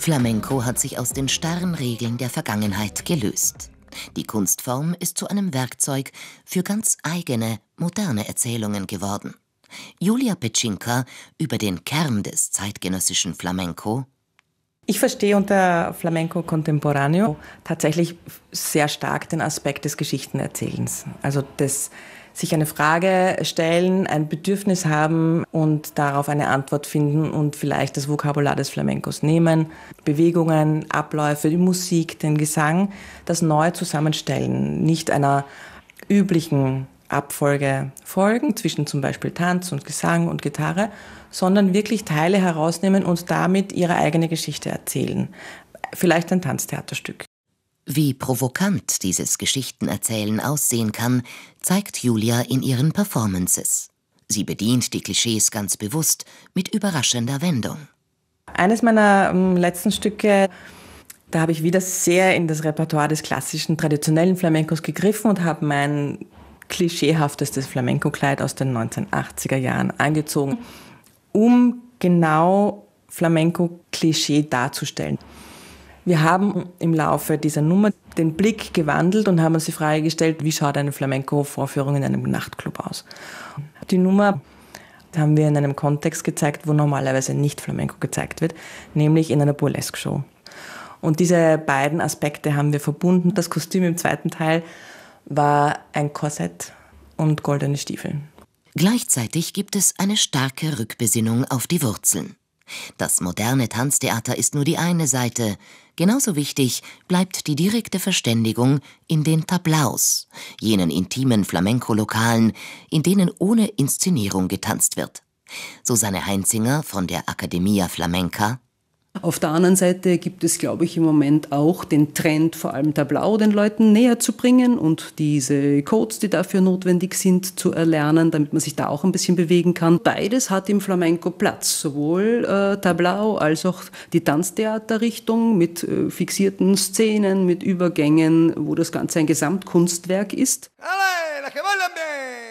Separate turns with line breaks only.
Flamenco hat sich aus den starren Regeln der Vergangenheit gelöst. Die Kunstform ist zu einem Werkzeug für ganz eigene, moderne Erzählungen geworden. Julia Petschinka über den Kern des zeitgenössischen Flamenco.
Ich verstehe unter Flamenco Contemporáneo tatsächlich sehr stark den Aspekt des Geschichtenerzählens. Also das sich eine Frage stellen, ein Bedürfnis haben und darauf eine Antwort finden und vielleicht das Vokabular des Flamencos nehmen, Bewegungen, Abläufe, die Musik, den Gesang, das neu zusammenstellen, nicht einer üblichen Abfolge folgen, zwischen zum Beispiel Tanz und Gesang und Gitarre, sondern wirklich Teile herausnehmen und damit ihre eigene Geschichte erzählen. Vielleicht ein Tanztheaterstück.
Wie provokant dieses Geschichtenerzählen aussehen kann, zeigt Julia in ihren Performances. Sie bedient die Klischees ganz bewusst mit überraschender Wendung.
Eines meiner letzten Stücke, da habe ich wieder sehr in das Repertoire des klassischen, traditionellen Flamencos gegriffen und habe mein klischeehaftestes Flamenco-Kleid aus den 1980er Jahren angezogen, um genau Flamenco-Klischee darzustellen. Wir haben im Laufe dieser Nummer den Blick gewandelt und haben uns die Frage gestellt, wie schaut eine Flamenco-Vorführung in einem Nachtclub aus? Die Nummer haben wir in einem Kontext gezeigt, wo normalerweise nicht Flamenco gezeigt wird, nämlich in einer Burlesque-Show. Und diese beiden Aspekte haben wir verbunden. Das Kostüm im zweiten Teil war ein Korsett und goldene Stiefel.
Gleichzeitig gibt es eine starke Rückbesinnung auf die Wurzeln. Das moderne Tanztheater ist nur die eine Seite. Genauso wichtig bleibt die direkte Verständigung in den Tablaos, jenen intimen Flamenco-Lokalen, in denen ohne Inszenierung getanzt wird. Susanne Heinzinger von der Academia Flamenca.
Auf der anderen Seite gibt es, glaube ich, im Moment auch den Trend, vor allem Tablao den Leuten näher zu bringen und diese Codes, die dafür notwendig sind, zu erlernen, damit man sich da auch ein bisschen bewegen kann. Beides hat im Flamenco Platz, sowohl Tablao als auch die Tanztheaterrichtung mit fixierten Szenen, mit Übergängen, wo das Ganze ein Gesamtkunstwerk ist. Allez, la que bailan bien.